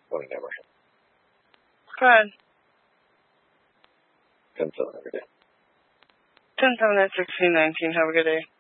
Morning, Emerson. Go ahead. 10-7 every day. 10-7 at 1619. Have a good day.